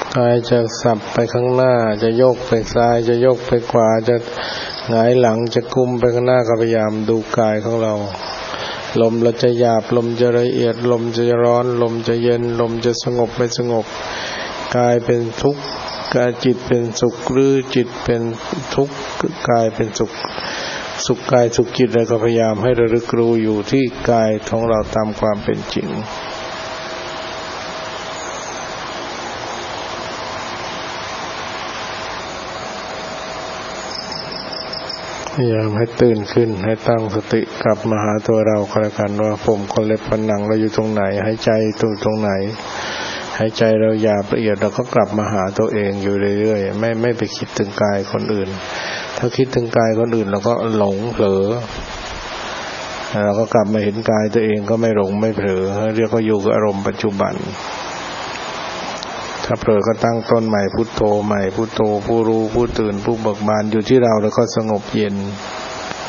กายจะสับไปข้างหน้าจะโยกไปซ้ายจะโยกไปขวาจะหงายหลังจะกุมไปข้างหน้าก็พยายามดูกายของเราลมเราจะหยาบลมจะละเอียดลมจะร้อนลมจะเย็นลมจะสงบไม่สงบกายเป็นทุกข์กายจิตเป็นสุขหรือจิตเป็นทุกข์กายเป็นสุขสุขกายสุขจิตเราก็พยายามให้ระลึกรู้อยู่ที่กายของเราตามความเป็นจริงพยายามให้ตื่นขึ้นให้ตั้งสติกลับมาหาตัวเราก็แล้วกันว่าผมขนเล็บฟันหนังเราอยู่ตรงไหนหายใจตรงไหนหายใจเราหยาบละเอียดเราก็กลับมาหาตัวเองอยู่เรื่อยๆไม่ไปคิดถึงกายคนอื่นถ้าคิดถึงกายคนอื่นเราก็หลงเผลอเราก็กลับมาเห็นกายตัวเองก็ไม่หลงไม่เผลอเรียกว่าอยู่กับอารมณ์ปัจจุบันถ้าเผลอก็ตั้งต้นใหม่พุทโธใหม่พุทโธผู้รู้ผู้ตื่นผู้เบิกบานอยู่ที่เราแล้วก็สงบเย็น